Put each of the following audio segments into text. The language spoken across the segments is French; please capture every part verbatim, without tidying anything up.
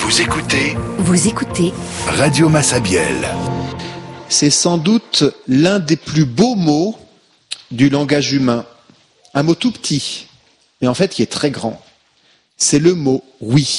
Vous écoutez Vous écoutez Radio Massabielle. C'est sans doute l'un des plus beaux mots du langage humain. Un mot tout petit, mais en fait qui est très grand. C'est le mot « oui ».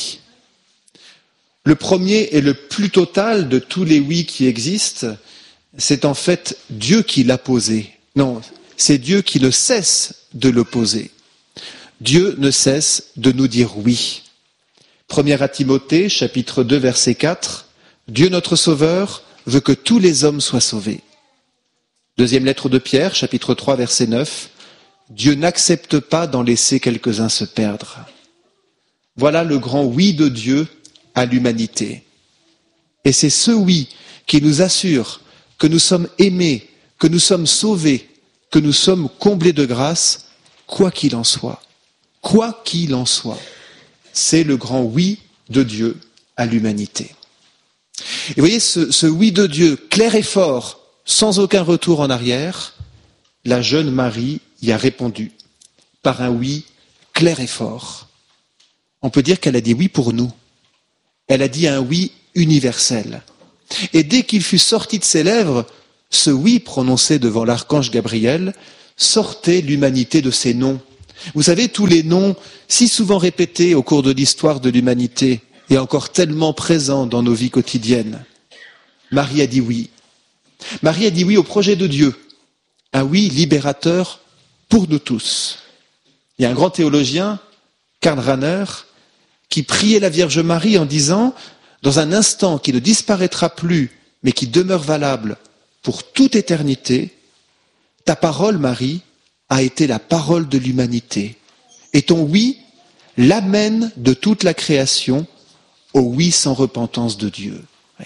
Le premier et le plus total de tous les « oui » qui existent, c'est en fait Dieu qui l'a posé. Non, c'est Dieu qui ne cesse de le poser. Dieu ne cesse de nous dire « oui ». Première à Timothée, chapitre deux, verset quatre, « Dieu notre Sauveur veut que tous les hommes soient sauvés ». Deuxième lettre de Pierre, chapitre trois, verset neuf, « Dieu n'accepte pas d'en laisser quelques-uns se perdre ». Voilà le grand oui de Dieu à l'humanité. Et c'est ce oui qui nous assure que nous sommes aimés, que nous sommes sauvés, que nous sommes comblés de grâce, quoi qu'il en soit. Quoi qu'il en soit. C'est le grand oui de Dieu à l'humanité. Et vous voyez, ce, ce oui de Dieu, clair et fort, sans aucun retour en arrière, la jeune Marie y a répondu par un oui clair et fort. On peut dire qu'elle a dit oui pour nous. Elle a dit un oui universel. Et dès qu'il fut sorti de ses lèvres, ce oui prononcé devant l'archange Gabriel sortait l'humanité de ses noms. Vous savez, tous les noms si souvent répétés au cours de l'histoire de l'humanité et encore tellement présents dans nos vies quotidiennes. Marie a dit oui. Marie a dit oui au projet de Dieu. Un oui libérateur pour nous tous. Il y a un grand théologien, Karl Rahner, qui priait la Vierge Marie en disant, dans un instant qui ne disparaîtra plus, mais qui demeure valable pour toute éternité, ta parole, Marie, a été la parole de l'humanité. Et ton oui l'amène de toute la création au oui sans repentance de Dieu.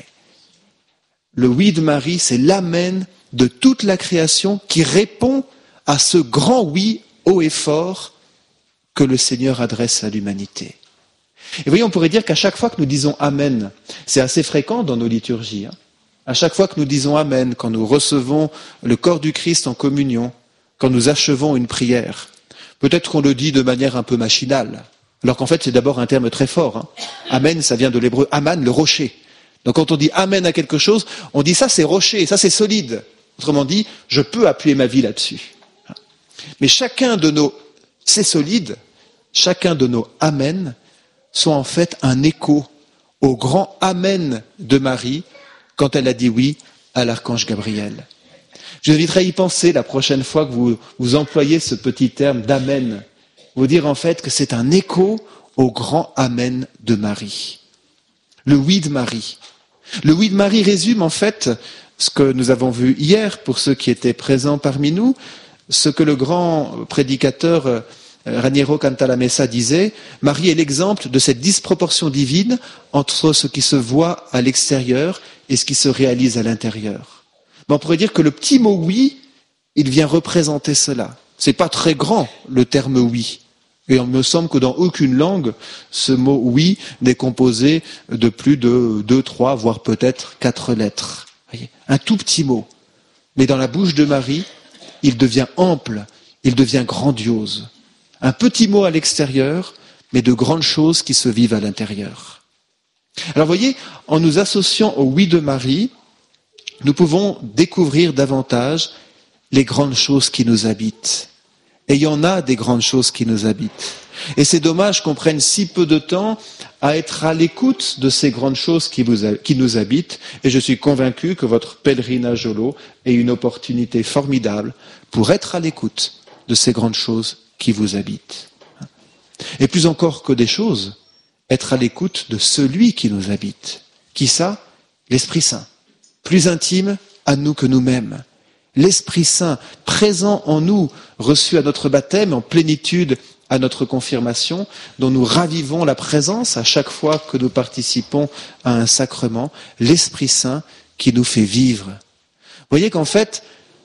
Le oui de Marie, c'est l'amène de toute la création qui répond à ce grand oui haut et fort que le Seigneur adresse à l'humanité. Et vous voyez, on pourrait dire qu'à chaque fois que nous disons Amen, c'est assez fréquent dans nos liturgies, hein. À chaque fois que nous disons Amen, quand nous recevons le corps du Christ en communion, quand nous achevons une prière, peut-être qu'on le dit de manière un peu machinale, alors qu'en fait c'est d'abord un terme très fort. Hein. Amen, ça vient de l'hébreu Aman, le rocher. Donc quand on dit Amen à quelque chose, on dit ça c'est rocher, ça c'est solide. Autrement dit, je peux appuyer ma vie là-dessus. Mais chacun de nos c'est solide, chacun de nos Amen sont en fait un écho au grand Amen de Marie quand elle a dit oui à l'archange Gabriel. Je vous inviterai à y penser la prochaine fois que vous, vous employez ce petit terme d'Amen. Vous dire en fait que c'est un écho au grand Amen de Marie. Le oui de Marie. Le oui de Marie résume en fait ce que nous avons vu hier pour ceux qui étaient présents parmi nous, ce que le grand prédicateur Raniero Cantalamessa disait, Marie est l'exemple de cette disproportion divine entre ce qui se voit à l'extérieur et ce qui se réalise à l'intérieur. Mais on pourrait dire que le petit mot oui, il vient représenter cela. C'est pas très grand, le terme oui. Et il me semble que dans aucune langue, ce mot oui n'est composé de plus de deux, trois, voire peut-être quatre lettres. Voyez, un tout petit mot. Mais dans la bouche de Marie, il devient ample, il devient grandiose. Un petit mot à l'extérieur, mais de grandes choses qui se vivent à l'intérieur. Alors voyez, en nous associant au oui de Marie, nous pouvons découvrir davantage les grandes choses qui nous habitent. Et il y en a des grandes choses qui nous habitent. Et c'est dommage qu'on prenne si peu de temps à être à l'écoute de ces grandes choses qui, vous, qui nous habitent. Et je suis convaincu que votre pèlerinage au lot est une opportunité formidable pour être à l'écoute de ces grandes choses qui vous habitent. Et plus encore que des choses, être à l'écoute de celui qui nous habite. Qui ça ? L'Esprit Saint. Plus intime à nous que nous-mêmes. L'Esprit Saint, présent en nous, reçu à notre baptême, en plénitude à notre confirmation, dont nous ravivons la présence à chaque fois que nous participons à un sacrement, l'Esprit Saint qui nous fait vivre. Vous voyez qu'en fait,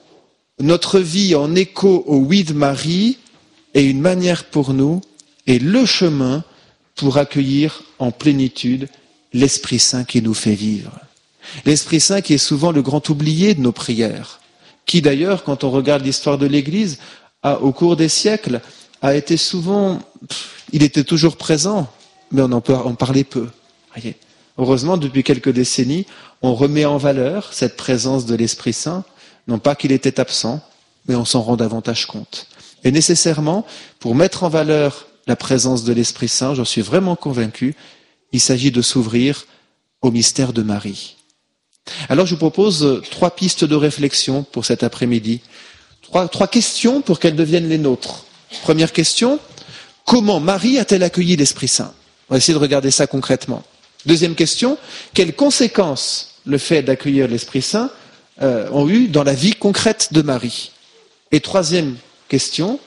notre vie en écho au oui de Marie est une manière pour nous, et le chemin pour accueillir en plénitude l'Esprit Saint qui nous fait vivre. L'Esprit Saint qui est souvent le grand oublié de nos prières, qui d'ailleurs, quand on regarde l'histoire de l'Église, a, au cours des siècles, a été souvent, il était toujours présent, mais on en, peut, on parlait peu. Voyez. Heureusement, depuis quelques décennies, on remet en valeur cette présence de l'Esprit Saint, non pas qu'il était absent, mais on s'en rend davantage compte. Et nécessairement, pour mettre en valeur la présence de l'Esprit Saint, j'en suis vraiment convaincu, il s'agit de s'ouvrir au mystère de Marie. Alors je vous propose trois pistes de réflexion pour cet après-midi, trois, trois questions pour qu'elles deviennent les nôtres. Première question, comment Marie a-t-elle accueilli l'Esprit Saint ? On va essayer de regarder ça concrètement. Deuxième question, quelles conséquences le fait d'accueillir l'Esprit Saint euh, ont eu dans la vie concrète de Marie ? Et troisième question,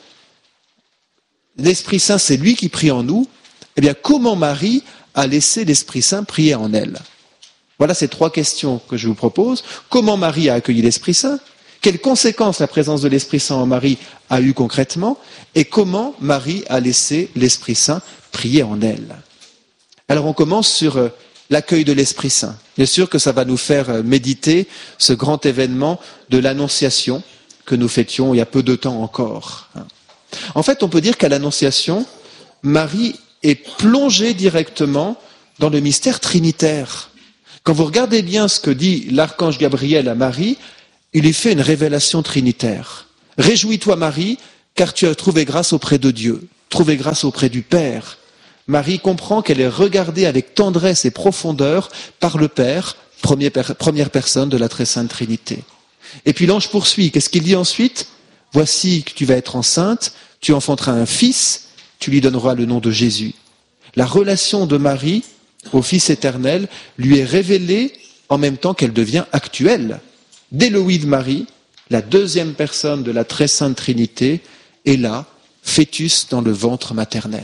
l'Esprit Saint, c'est lui qui prie en nous. Eh bien, comment Marie a laissé l'Esprit Saint prier en elle ? Voilà ces trois questions que je vous propose. Comment Marie a accueilli l'Esprit Saint ? Quelles conséquences la présence de l'Esprit Saint en Marie a eu concrètement ? Et comment Marie a laissé l'Esprit Saint prier en elle ? Alors on commence sur l'accueil de l'Esprit Saint. Bien sûr que ça va nous faire méditer ce grand événement de l'Annonciation que nous fêtions il y a peu de temps encore. En fait, on peut dire qu'à l'Annonciation, Marie est plongée directement dans le mystère trinitaire. Quand vous regardez bien ce que dit l'archange Gabriel à Marie, il lui fait une révélation trinitaire. Réjouis-toi Marie, car tu as trouvé grâce auprès de Dieu, trouvé grâce auprès du Père. Marie comprend qu'elle est regardée avec tendresse et profondeur par le Père, première personne de la très sainte Trinité. Et puis l'ange poursuit. Qu'est-ce qu'il dit ensuite ? Voici que tu vas être enceinte, tu enfanteras un fils, tu lui donneras le nom de Jésus. La relation de Marie au Fils éternel lui est révélée en même temps qu'elle devient actuelle. Dès le oui de Marie, la deuxième personne de la très sainte Trinité est là, fœtus dans le ventre maternel.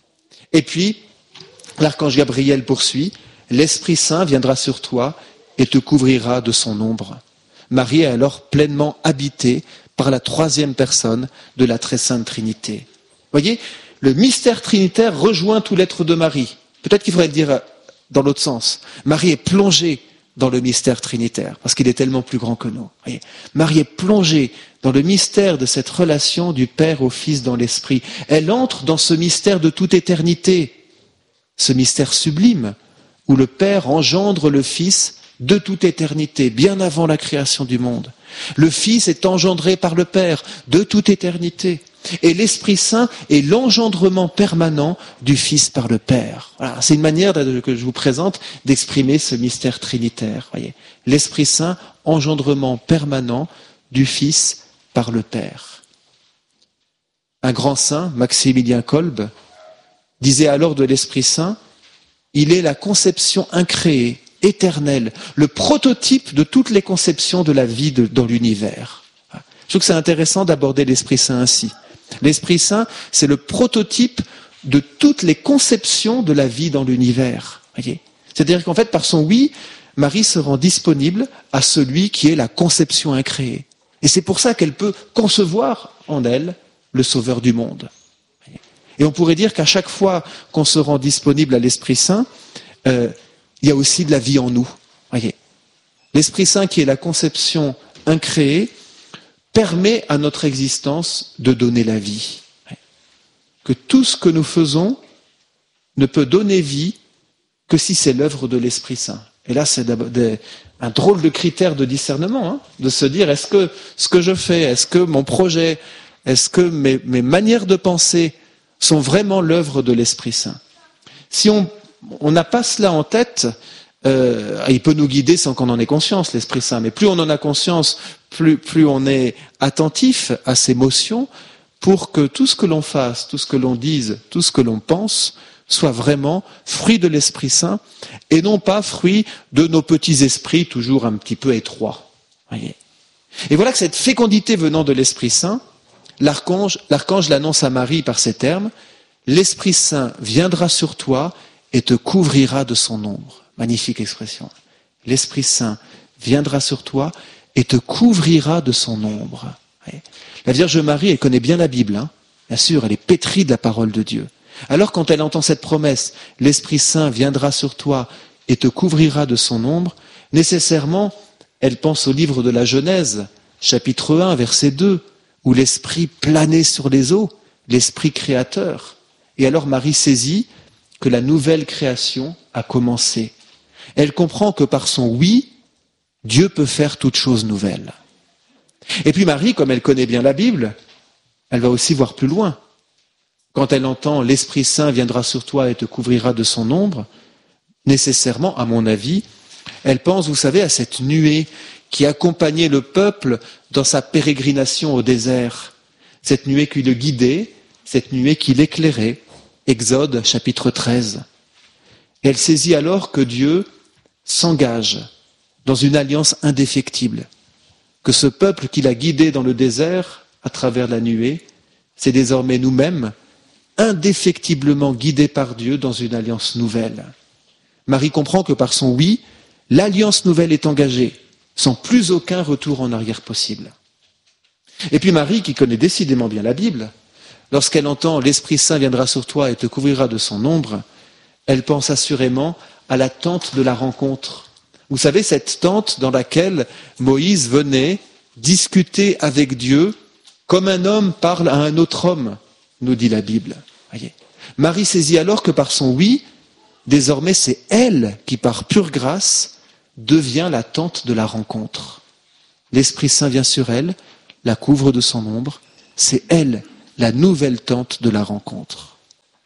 Et puis, l'archange Gabriel poursuit, l'Esprit Saint viendra sur toi et te couvrira de son ombre. Marie est alors pleinement habitée par la troisième personne de la très sainte Trinité. Vous voyez, le mystère trinitaire rejoint tout l'être de Marie. Peut-être qu'il faudrait le dire dans l'autre sens. Marie est plongée dans le mystère trinitaire, parce qu'il est tellement plus grand que nous. Vous voyez, Marie est plongée dans le mystère de cette relation du Père au Fils dans l'Esprit. Elle entre dans ce mystère de toute éternité, ce mystère sublime, où le Père engendre le Fils de toute éternité, bien avant la création du monde. Le Fils est engendré par le Père de toute éternité. Et l'Esprit Saint est l'engendrement permanent du Fils par le Père. Voilà, c'est une manière de, que je vous présente d'exprimer ce mystère trinitaire. Voyez, l'Esprit Saint, engendrement permanent du Fils par le Père. Un grand saint, Maximilien Kolbe, disait alors de l'Esprit Saint, il est la conception incréée, éternelle, le prototype de toutes les conceptions de la vie de, dans l'univers. Je trouve que c'est intéressant d'aborder l'Esprit Saint ainsi. L'Esprit Saint, c'est le prototype de toutes les conceptions de la vie dans l'univers. Voyez ? C'est-à-dire qu'en fait, par son oui, Marie se rend disponible à celui qui est la conception incréée. Et c'est pour ça qu'elle peut concevoir en elle le Sauveur du monde. Et on pourrait dire qu'à chaque fois qu'on se rend disponible à l'Esprit Saint, euh, il y a aussi de la vie en nous. Voyez ? L'Esprit Saint, qui est la conception incréée, permet à notre existence de donner la vie. Que tout ce que nous faisons ne peut donner vie que si c'est l'œuvre de l'Esprit Saint. Et là, c'est un drôle de critère de discernement, hein, de se dire, est-ce que ce que je fais, est-ce que mon projet, est-ce que mes, mes manières de penser sont vraiment l'œuvre de l'Esprit Saint ? Si on on n'a pas cela en tête, euh, il peut nous guider sans qu'on en ait conscience, l'Esprit Saint. Mais plus on en a conscience, plus, plus on est attentif à ces motions pour que tout ce que l'on fasse, tout ce que l'on dise, tout ce que l'on pense soit vraiment fruit de l'Esprit Saint et non pas fruit de nos petits esprits toujours un petit peu étroits. Voyez. Et voilà que cette fécondité venant de l'Esprit Saint, l'archange, l'archange l'annonce à Marie par ces termes, l'Esprit Saint viendra sur toi et te couvrira de son ombre. Magnifique expression. L'Esprit Saint viendra sur toi et te couvrira de son ombre. La Vierge Marie, elle connaît bien la Bible, hein. Bien sûr, elle est pétrie de la parole de Dieu. Alors quand elle entend cette promesse, l'Esprit Saint viendra sur toi et te couvrira de son ombre, nécessairement, elle pense au livre de la Genèse, chapitre un, verset deux, où l'Esprit planait sur les eaux, l'Esprit créateur. Et alors Marie saisit que la nouvelle création a commencé. Elle comprend que par son oui, Dieu peut faire toute chose nouvelle. Et puis Marie, comme elle connaît bien la Bible, elle va aussi voir plus loin. Quand elle entend « l'Esprit Saint viendra sur toi et te couvrira de son ombre », nécessairement, à mon avis, elle pense, vous savez, à cette nuée qui accompagnait le peuple dans sa pérégrination au désert. Cette nuée qui le guidait, cette nuée qui l'éclairait. Exode chapitre treize. Et elle saisit alors que Dieu s'engage dans une alliance indéfectible, que ce peuple qui l'a guidé dans le désert à travers la nuée, c'est désormais nous-mêmes, indéfectiblement guidés par Dieu dans une alliance nouvelle. Marie comprend que par son oui, l'alliance nouvelle est engagée, sans plus aucun retour en arrière possible. Et puis Marie, qui connaît décidément bien la Bible, lorsqu'elle entend « l'Esprit Saint viendra sur toi et te couvrira de son ombre », elle pense assurément à la tente de la rencontre. Vous savez, cette tente dans laquelle Moïse venait discuter avec Dieu comme un homme parle à un autre homme, nous dit la Bible. Voyez. Marie saisit alors que par son oui, désormais c'est elle qui, par pure grâce, devient la tente de la rencontre. L'Esprit Saint vient sur elle, la couvre de son ombre, c'est elle, la nouvelle tente de la rencontre.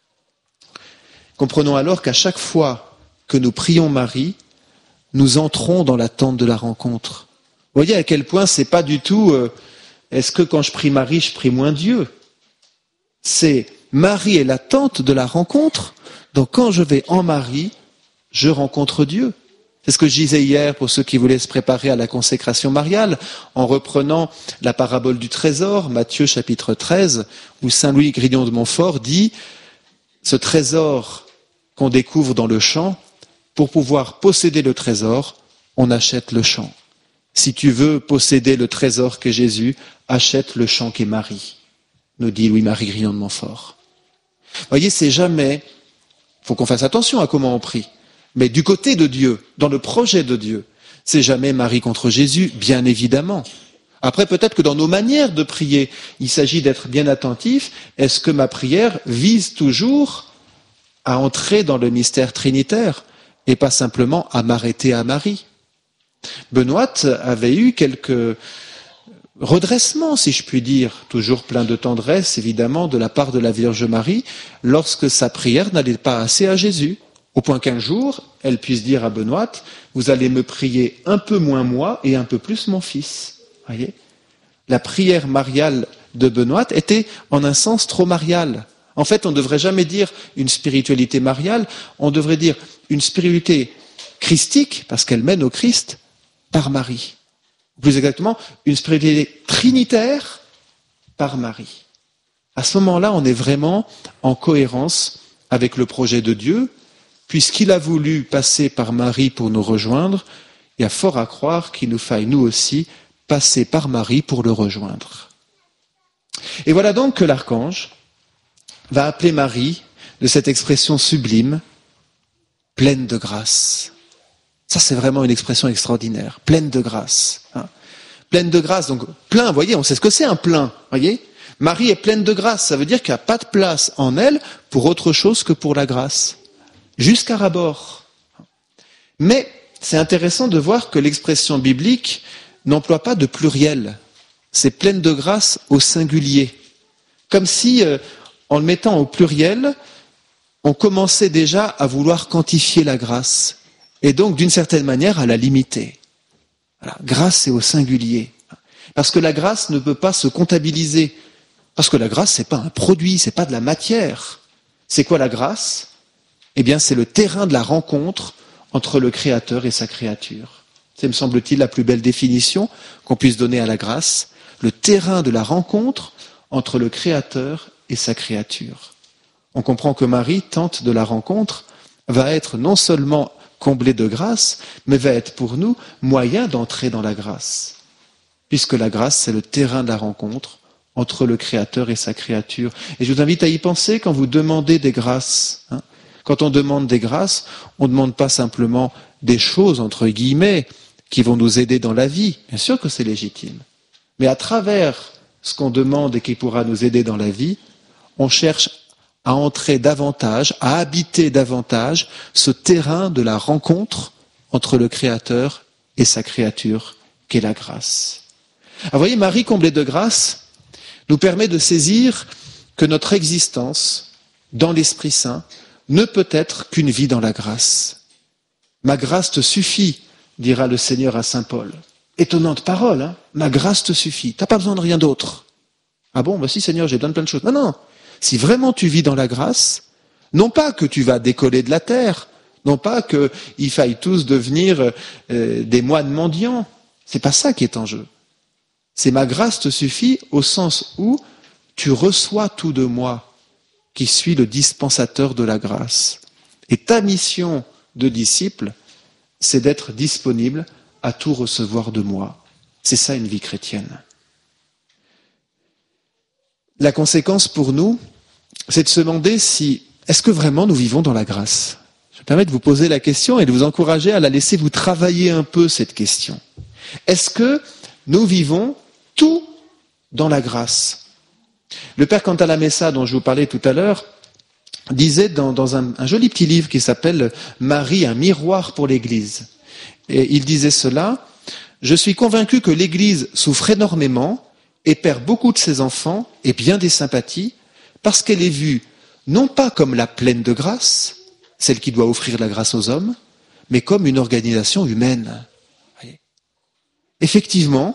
Comprenons alors qu'à chaque fois que nous prions Marie, nous entrons dans la tente de la rencontre. Vous voyez à quel point c'est pas du tout euh, est-ce que quand je prie Marie, je prie moins Dieu? C'est Marie est la tente de la rencontre, donc quand je vais en Marie, je rencontre Dieu. C'est ce que je disais hier pour ceux qui voulaient se préparer à la consécration mariale, en reprenant la parabole du trésor, Matthieu chapitre treize, où saint Louis Grignon de Montfort dit « Ce trésor qu'on découvre dans le champ, pour pouvoir posséder le trésor, on achète le champ. Si tu veux posséder le trésor qu'est Jésus, achète le champ qu'est Marie, nous dit Louis-Marie Grignon de Montfort. » Vous voyez, c'est jamais, il faut qu'on fasse attention à comment on prie, mais du côté de Dieu, dans le projet de Dieu, c'est jamais Marie contre Jésus, bien évidemment. Après, peut-être que dans nos manières de prier, il s'agit d'être bien attentif. Est-ce que ma prière vise toujours à entrer dans le mystère trinitaire et pas simplement à m'arrêter à Marie? Benoît avait eu quelques redressements, si je puis dire, toujours plein de tendresse, évidemment, de la part de la Vierge Marie, lorsque sa prière n'allait pas assez à Jésus. Au point qu'un jour, elle puisse dire à Benoît, vous allez me prier un peu moins moi et un peu plus mon fils. Voyez, la prière mariale de Benoît était en un sens trop mariale. En fait, on ne devrait jamais dire une spiritualité mariale, on devrait dire une spiritualité christique, parce qu'elle mène au Christ, par Marie. Plus exactement, une spiritualité trinitaire par Marie. À ce moment-là, on est vraiment en cohérence avec le projet de Dieu, puisqu'il a voulu passer par Marie pour nous rejoindre, il y a fort à croire qu'il nous faille nous aussi passer par Marie pour le rejoindre. Et voilà donc que l'archange va appeler Marie de cette expression sublime, pleine de grâce. Ça, c'est vraiment une expression extraordinaire, pleine de grâce. Hein. Pleine de grâce, donc plein, vous voyez, on sait ce que c'est un plein, voyez. Marie est pleine de grâce, ça veut dire qu'il n'y a pas de place en elle pour autre chose que pour la grâce. Jusqu'à rabord. Mais c'est intéressant de voir que l'expression biblique n'emploie pas de pluriel. C'est pleine de grâce au singulier. Comme si, euh, en le mettant au pluriel, on commençait déjà à vouloir quantifier la grâce. Et donc, d'une certaine manière, à la limiter. Voilà. Grâce, c'est au singulier. Parce que la grâce ne peut pas se comptabiliser. Parce que la grâce, c'est pas un produit, c'est pas de la matière. C'est quoi la grâce ? Eh bien, c'est le terrain de la rencontre entre le Créateur et sa créature. C'est, me semble-t-il, la plus belle définition qu'on puisse donner à la grâce. Le terrain de la rencontre entre le Créateur et sa créature. On comprend que Marie, tente de la rencontre, va être non seulement comblée de grâce, mais va être pour nous moyen d'entrer dans la grâce. Puisque la grâce, c'est le terrain de la rencontre entre le Créateur et sa créature. Et je vous invite à y penser quand vous demandez des grâces. Hein. Quand on demande des grâces, on ne demande pas simplement des choses, entre guillemets, qui vont nous aider dans la vie. Bien sûr que c'est légitime. Mais à travers ce qu'on demande et qui pourra nous aider dans la vie, on cherche à entrer davantage, à habiter davantage ce terrain de la rencontre entre le Créateur et sa créature, qu'est la grâce. Alors, vous voyez, Marie, comblée de grâce, nous permet de saisir que notre existence dans l'Esprit Saint ne peut être qu'une vie dans la grâce. Ma grâce te suffit, dira le Seigneur à saint Paul. Étonnante parole, hein. Ma grâce te suffit, t'as pas besoin de rien d'autre. Ah bon, bah si Seigneur, j'ai besoin de plein de choses. Non, non, si vraiment tu vis dans la grâce, non pas que tu vas décoller de la terre, non pas qu'il faille tous devenir euh, des moines mendiants, c'est pas ça qui est en jeu. C'est ma grâce te suffit au sens où tu reçois tout de moi, qui suis le dispensateur de la grâce. Et ta mission de disciple, c'est d'être disponible à tout recevoir de moi. C'est ça une vie chrétienne. La conséquence pour nous, c'est de se demander si, est-ce que vraiment nous vivons dans la grâce ? Je me permets de vous poser la question et de vous encourager à la laisser vous travailler un peu, cette question. Est-ce que nous vivons tout dans la grâce ? Le père Cantalamessa, dont je vous parlais tout à l'heure, disait dans, dans un, un joli petit livre qui s'appelle « Marie, un miroir pour l'Église ». Et il disait cela, « Je suis convaincu que l'Église souffre énormément et perd beaucoup de ses enfants et bien des sympathies parce qu'elle est vue non pas comme la pleine de grâce, celle qui doit offrir la grâce aux hommes, mais comme une organisation humaine. » Effectivement,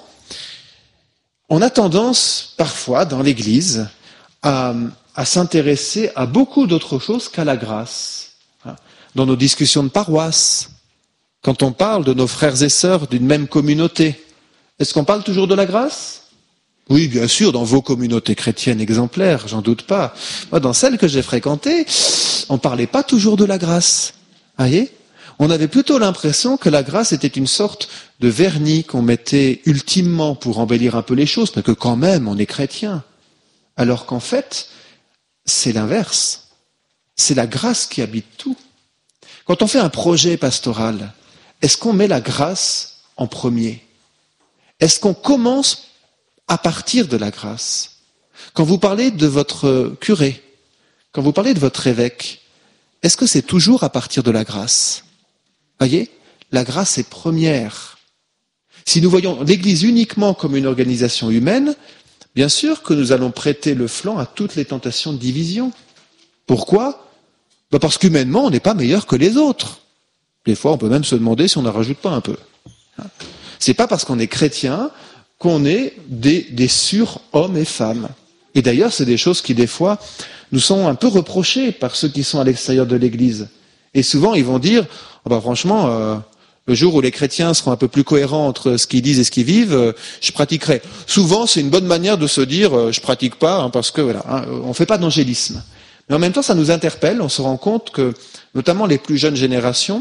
on a tendance parfois dans l'Église à, à s'intéresser à beaucoup d'autres choses qu'à la grâce. Dans nos discussions de paroisse, quand on parle de nos frères et sœurs d'une même communauté, est-ce qu'on parle toujours de la grâce ? Oui, bien sûr, dans vos communautés chrétiennes exemplaires, j'en doute pas. Moi, dans celles que j'ai fréquentées, on ne parlait pas toujours de la grâce. Vous voyez ? On avait plutôt l'impression que la grâce était une sorte de vernis qu'on mettait ultimement pour embellir un peu les choses, mais que quand même, on est chrétien. Alors qu'en fait, c'est l'inverse. C'est la grâce qui habite tout. Quand on fait un projet pastoral, est-ce qu'on met la grâce en premier ? Est-ce qu'on commence à partir de la grâce ? Quand vous parlez de votre curé, quand vous parlez de votre évêque, est-ce que c'est toujours à partir de la grâce ? Voyez, la grâce est première. Si nous voyons l'Église uniquement comme une organisation humaine, bien sûr que nous allons prêter le flanc à toutes les tentations de division. Pourquoi ? Ben parce qu'humainement, on n'est pas meilleur que les autres. Des fois, on peut même se demander si on n'en rajoute pas un peu. C'est pas parce qu'on est chrétien qu'on est des, des sur-hommes et femmes. Et d'ailleurs, c'est des choses qui, des fois, nous sont un peu reprochées par ceux qui sont à l'extérieur de l'Église. Et souvent, ils vont dire, oh ben franchement, euh, le jour où les chrétiens seront un peu plus cohérents entre ce qu'ils disent et ce qu'ils vivent, euh, je pratiquerai. Souvent, c'est une bonne manière de se dire, euh, je pratique pas, hein, parce que voilà, hein, on fait pas d'angélisme. Mais en même temps, ça nous interpelle. On se rend compte que, notamment les plus jeunes générations,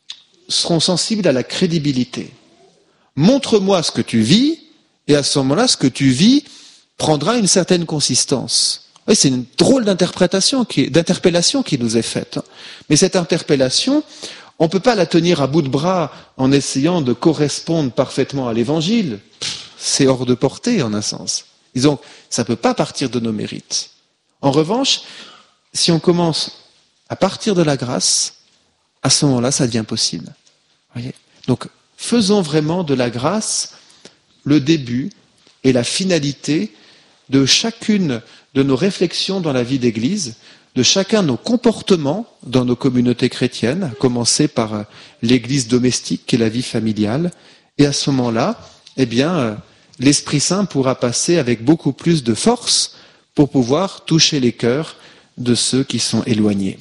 seront sensibles à la crédibilité. Montre-moi ce que tu vis, et à ce moment-là, ce que tu vis prendra une certaine consistance. Oui, c'est une drôle d'interprétation, qui, d'interpellation qui nous est faite. Mais cette interpellation, on ne peut pas la tenir à bout de bras en essayant de correspondre parfaitement à l'Évangile. C'est hors de portée, en un sens. Disons, ça ne peut pas partir de nos mérites. En revanche, si on commence à partir de la grâce, à ce moment-là, ça devient possible. Voyez ? Donc, faisons vraiment de la grâce le début et la finalité de chacune de nos réflexions dans la vie d'Église, de chacun de nos comportements dans nos communautés chrétiennes, à commencer par l'Église domestique qui est la vie familiale. Et à ce moment-là, eh bien, l'Esprit Saint pourra passer avec beaucoup plus de force pour pouvoir toucher les cœurs de ceux qui sont éloignés.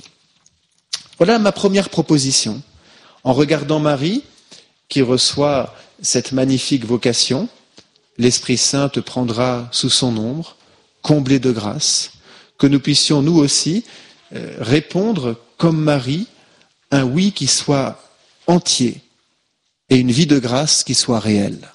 Voilà ma première proposition. En regardant Marie, qui reçoit cette magnifique vocation, l'Esprit Saint te prendra sous son ombre, comblé de grâce, que nous puissions nous aussi euh, répondre comme Marie, un oui qui soit entier et une vie de grâce qui soit réelle.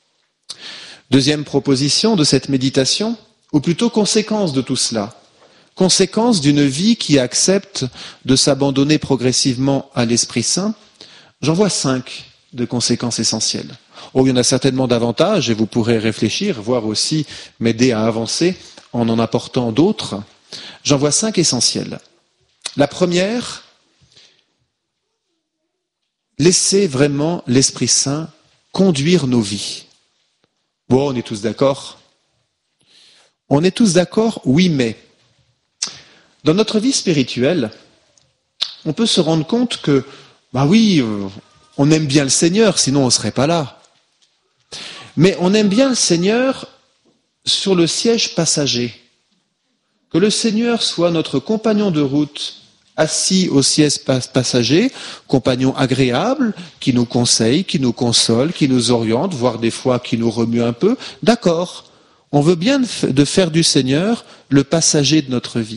Deuxième proposition de cette méditation, ou plutôt conséquence de tout cela, conséquence d'une vie qui accepte de s'abandonner progressivement à l'Esprit Saint, j'en vois cinq de conséquences essentielles. Oh, il y en a certainement davantage et vous pourrez réfléchir, voire aussi m'aider à avancer en en apportant d'autres. J'en vois cinq essentielles. La première, laisser vraiment l'Esprit Saint conduire nos vies. Bon, on est tous d'accord ? On est tous d'accord, oui, mais dans notre vie spirituelle, on peut se rendre compte que, bah oui, on aime bien le Seigneur, sinon on ne serait pas là. Mais on aime bien le Seigneur sur le siège passager. Que le Seigneur soit notre compagnon de route, assis au siège passager, compagnon agréable, qui nous conseille, qui nous console, qui nous oriente, voire des fois qui nous remue un peu. D'accord, on veut bien de faire du Seigneur le passager de notre vie.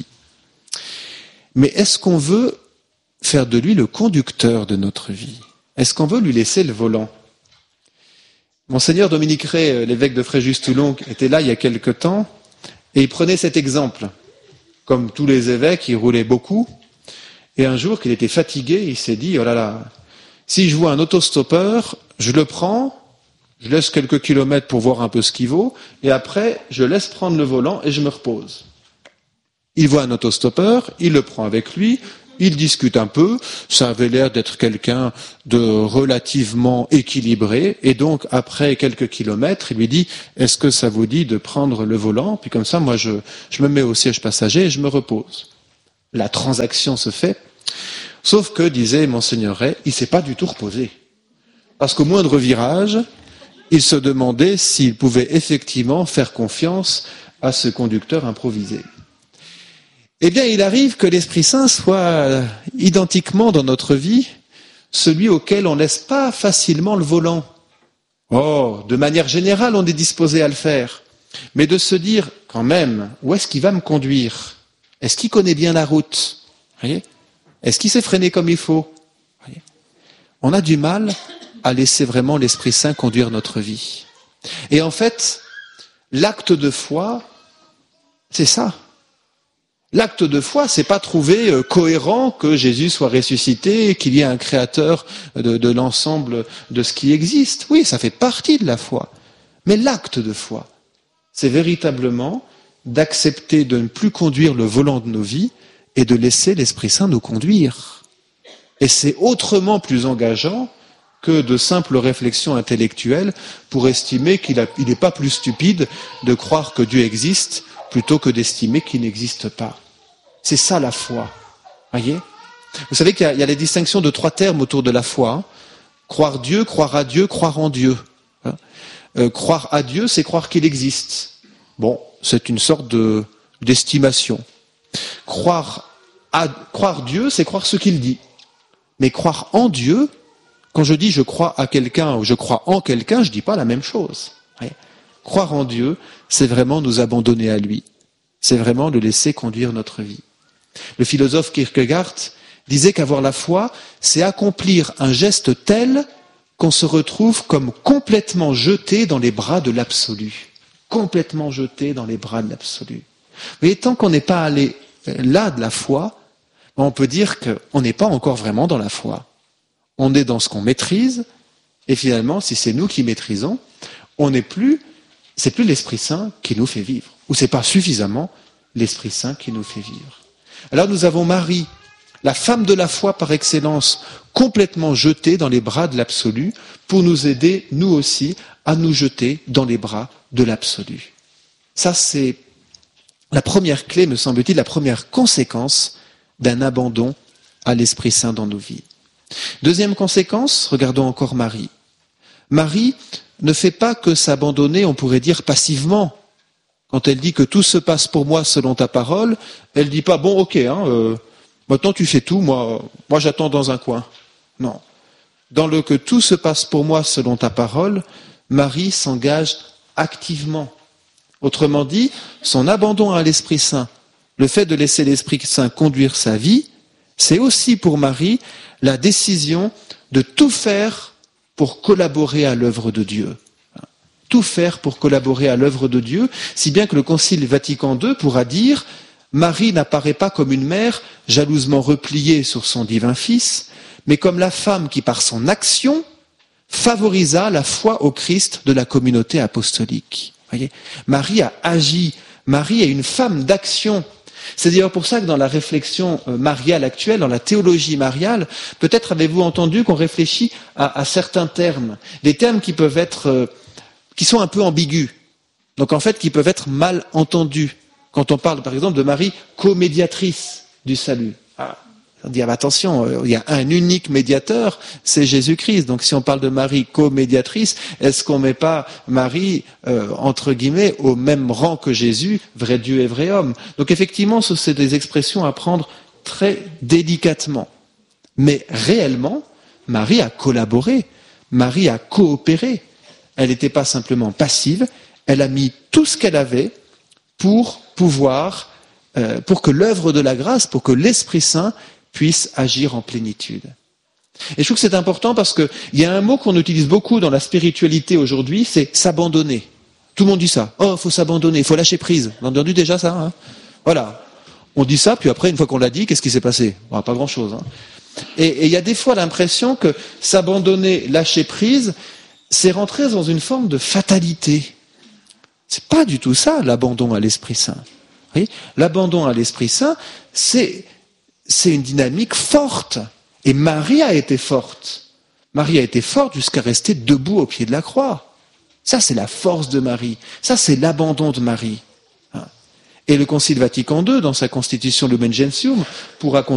Mais est-ce qu'on veut faire de lui le conducteur de notre vie ? Est-ce qu'on veut lui laisser le volant ? Monseigneur Dominique Ray, l'évêque de Fréjus-Toulon, était là il y a quelque temps, et il prenait cet exemple. Comme tous les évêques, il roulait beaucoup, et un jour qu'il était fatigué, il s'est dit, oh là là, si je vois un autostoppeur, je le prends, je laisse quelques kilomètres pour voir un peu ce qu'il vaut, et après, je laisse prendre le volant et je me repose. Il voit un autostoppeur, il le prend avec lui, il discute un peu, ça avait l'air d'être quelqu'un de relativement équilibré, et donc après quelques kilomètres, il lui dit « Est-ce que ça vous dit de prendre le volant ?» Puis comme ça, moi je, je me mets au siège passager et je me repose. La transaction se fait, sauf que, disait Monseigneur Ray, il ne s'est pas du tout reposé. Parce qu'au moindre virage, il se demandait s'il pouvait effectivement faire confiance à ce conducteur improvisé. Eh bien, il arrive que l'Esprit Saint soit identiquement dans notre vie celui auquel on ne laisse pas facilement le volant. Oh, de manière générale, on est disposé à le faire. Mais de se dire, quand même, où est-ce qu'il va me conduire ? Est-ce qu'il connaît bien la route ? Voyez ? Est-ce qu'il s'est freiné comme il faut ? Voyez ? On a du mal à laisser vraiment l'Esprit Saint conduire notre vie. Et en fait, l'acte de foi, c'est ça. L'acte de foi, c'est pas trouver cohérent que Jésus soit ressuscité et qu'il y ait un créateur de, de l'ensemble de ce qui existe. Oui, ça fait partie de la foi. Mais l'acte de foi, c'est véritablement d'accepter de ne plus conduire le volant de nos vies et de laisser l'Esprit Saint nous conduire. Et c'est autrement plus engageant que de simples réflexions intellectuelles pour estimer qu'il n'est pas plus stupide de croire que Dieu existe plutôt que d'estimer qu'il n'existe pas. C'est ça la foi. Voyez ? Vous savez qu'il y a, il y a les distinctions de trois termes autour de la foi. Hein. Croire Dieu, croire à Dieu, croire en Dieu. Hein. Euh, croire à Dieu, c'est croire qu'il existe. Bon, c'est une sorte de, d'estimation. Croire, à, croire Dieu, c'est croire ce qu'il dit. Mais croire en Dieu, quand je dis je crois à quelqu'un ou je crois en quelqu'un, je ne dis pas la même chose. Voyez ? Croire en Dieu, c'est vraiment nous abandonner à lui. C'est vraiment le laisser conduire notre vie. Le philosophe Kierkegaard disait qu'avoir la foi, c'est accomplir un geste tel qu'on se retrouve comme complètement jeté dans les bras de l'absolu. Complètement jeté dans les bras de l'absolu. Vous voyez, tant qu'on n'est pas allé là de la foi, on peut dire qu'on n'est pas encore vraiment dans la foi. On est dans ce qu'on maîtrise, et finalement, si c'est nous qui maîtrisons, on n'est plus, c'est plus l'Esprit Saint qui nous fait vivre. Ou c'est pas suffisamment l'Esprit Saint qui nous fait vivre. Alors nous avons Marie, la femme de la foi par excellence, complètement jetée dans les bras de l'absolu, pour nous aider, nous aussi, à nous jeter dans les bras de l'absolu. Ça, c'est la première clé, me semble-t-il, la première conséquence d'un abandon à l'Esprit Saint dans nos vies. Deuxième conséquence, regardons encore Marie. Marie ne fait pas que s'abandonner, on pourrait dire, passivement. Quand elle dit que tout se passe pour moi selon ta parole, elle dit pas, bon, ok, hein, euh, maintenant tu fais tout, moi, moi j'attends dans un coin. Non. Dans le que tout se passe pour moi selon ta parole, Marie s'engage activement. Autrement dit, son abandon à l'Esprit Saint, le fait de laisser l'Esprit Saint conduire sa vie, c'est aussi pour Marie la décision de tout faire pour collaborer à l'œuvre de Dieu. Tout faire pour collaborer à l'œuvre de Dieu, si bien que le Concile Vatican deux pourra dire « Marie n'apparaît pas comme une mère jalousement repliée sur son divin Fils, mais comme la femme qui, par son action, favorisa la foi au Christ de la communauté apostolique. » Voyez, Marie a agi, Marie est une femme d'action. C'est d'ailleurs pour ça que dans la réflexion mariale actuelle, dans la théologie mariale, peut-être avez-vous entendu qu'on réfléchit à, à certains termes, des termes qui peuvent être, euh, qui sont un peu ambigus, donc en fait qui peuvent être mal entendus. Quand on parle par exemple de Marie co-médiatrice du salut, ah, on dit ah, attention, il y a un unique médiateur, c'est Jésus-Christ. Donc si on parle de Marie co-médiatrice, est-ce qu'on met pas Marie euh, entre guillemets au même rang que Jésus, vrai Dieu et vrai homme? Donc effectivement, ce c'est des expressions à prendre très délicatement. Mais réellement, Marie a collaboré, Marie a coopéré. Elle n'était pas simplement passive, elle a mis tout ce qu'elle avait pour pouvoir, euh, pour que l'œuvre de la grâce, pour que l'Esprit Saint puisse agir en plénitude. Et je trouve que c'est important parce qu'il y a un mot qu'on utilise beaucoup dans la spiritualité aujourd'hui, c'est s'abandonner. Tout le monde dit ça. Oh, il faut s'abandonner, il faut lâcher prise. Vous avez entendu déjà ça, hein? Voilà. On dit ça, puis après, une fois qu'on l'a dit, qu'est-ce qui s'est passé? Bon, pas grand-chose. Hein. Et il y a des fois l'impression que s'abandonner, lâcher prise, c'est rentrer dans une forme de fatalité. C'est pas du tout ça, l'abandon à l'Esprit Saint. Vous voyez, l'abandon à l'Esprit Saint, c'est, c'est une dynamique forte. Et Marie a été forte. Marie a été forte jusqu'à rester debout au pied de la croix. Ça, c'est la force de Marie. Ça, c'est l'abandon de Marie. Et le Concile Vatican deux, dans sa constitution Lumen Gentium, pourra